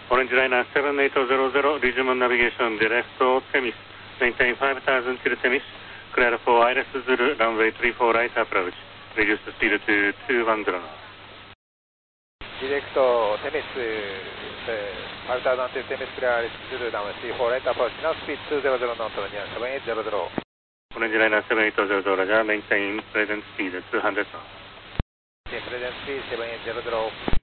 Orange Liner 7800, Ridgemont Navigation Direct to Temis. Maintain 5000 till Temis. Clear for ILS Zulu, runway 34 right approach. Reduce the speed to 210. Direct to Temis, 5000 till Temis, clear ILS Zulu, runway 34 right approach. Now speed 200 knot, 7800. Orange Liner 7800, Roger. Maintain present speed 200. Present speed 7800.